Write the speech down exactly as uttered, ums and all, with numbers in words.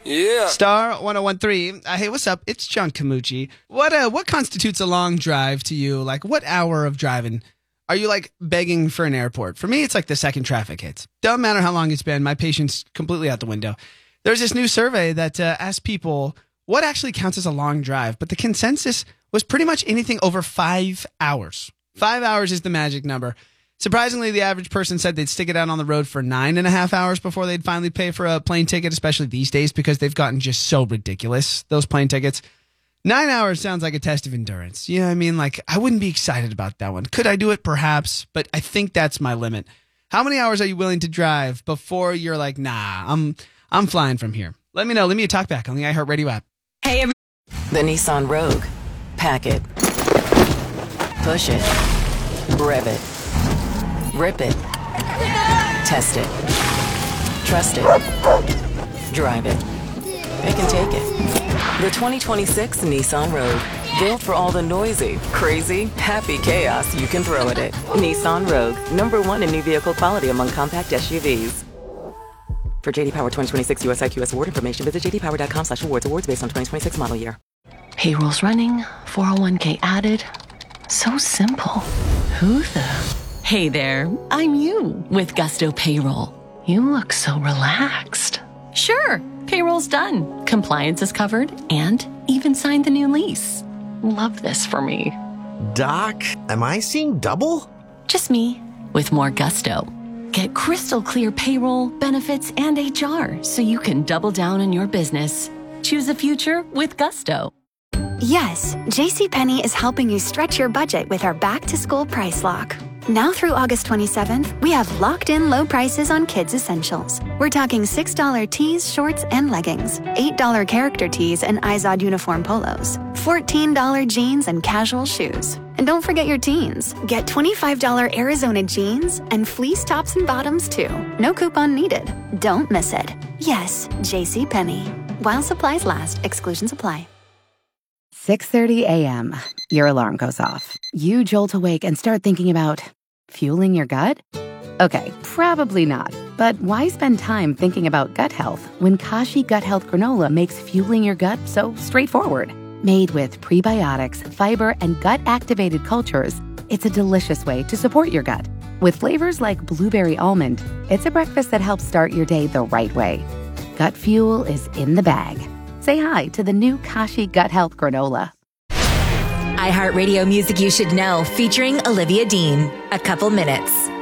Yeah. Star one oh one three. Uh, hey, what's up? It's John Camucci. What uh, what constitutes a long drive to you? Like, what hour of driving are you, like, begging for an airport? For me, it's like the second traffic hits. Doesn't matter how long it's been. My patience completely out the window. There's this new survey that uh, asked people what actually counts as a long drive, but the consensus was pretty much anything over five hours. Five hours is the magic number. Surprisingly, the average person said they'd stick it out on the road for nine and a half hours before they'd finally pay for a plane ticket, especially these days because they've gotten just so ridiculous, those plane tickets. Nine hours sounds like a test of endurance. You know what I mean? Like, I wouldn't be excited about that one. Could I do it? Perhaps, but I think that's my limit. How many hours are you willing to drive before you're like, nah, I'm I'm flying from here? Let me know. Leave me a talk back on the iHeartRadio app. Hey, every- the Nissan Rogue. Pack it. Push it. Rev it. Rip it. Test it. Trust it. Drive it. Pick and take it. The twenty twenty-six Nissan Rogue. Built for all the noisy, crazy, happy chaos you can throw at it. Nissan Rogue. Number one in new vehicle quality among compact S U Vs. For J D Power twenty twenty-six U S I Q S award information, visit jdpower.com slash awards. Awards based on twenty twenty-six model year. Payroll's running, four oh one k added. So simple. Who the... Hey there, I'm you with Gusto Payroll. You look so relaxed. Sure, payroll's done. Compliance is covered and even signed the new lease. Love this for me. Doc, am I seeing double? Just me with more gusto. Get crystal clear payroll, benefits, and H R so you can double down on your business. Choose a future with Gusto. Yes, JCPenney is helping you stretch your budget with our back-to-school price lock. Now through August twenty-seventh, we have locked-in low prices on kids' essentials. We're talking six dollars tees, shorts, and leggings, eight dollars character tees and Izod uniform polos, fourteen dollars jeans and casual shoes. And don't forget your teens. Get twenty-five dollars Arizona jeans and fleece tops and bottoms, too. No coupon needed. Don't miss it. Yes, JCPenney. While supplies last, exclusions apply. six thirty a.m. Your alarm goes off. You jolt awake and start thinking about fueling your gut? Okay, probably not. But why spend time thinking about gut health when Kashi Gut Health Granola makes fueling your gut so straightforward? Made with prebiotics, fiber, and gut-activated cultures, it's a delicious way to support your gut. With flavors like blueberry almond, it's a breakfast that helps start your day the right way. Gut fuel is in the bag. Say hi to the new Kashi Gut Health Granola. iHeartRadio Music You Should Know, featuring Olivia Dean. A couple minutes.